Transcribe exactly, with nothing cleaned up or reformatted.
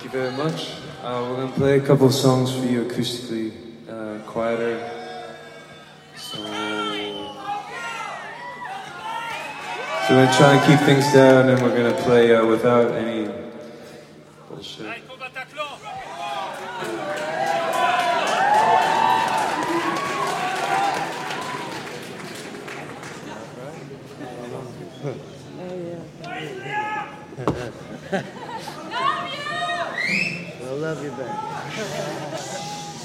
you very much. Uh, we're gonna play a couple of songs for you acoustically, uh, quieter. So, so we're gonna try and keep things down, and we're gonna play uh, without any bullshit. I love you back.